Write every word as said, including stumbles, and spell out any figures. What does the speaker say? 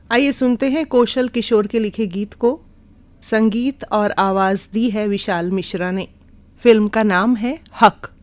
आइए सुनते हैं कौशल किशोर के लिखे गीत को। संगीत और आवाज़ दी है विशाल मिश्रा ने। फिल्म का नाम है हक।